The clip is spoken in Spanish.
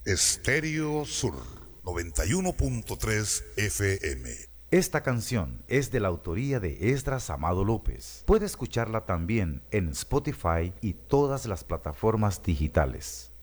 Estéreo Sur 91.3 FM. Esta canción es de la autoría de Esdras Amado López. Puede escucharla también en Spotify y todas las plataformas digitales.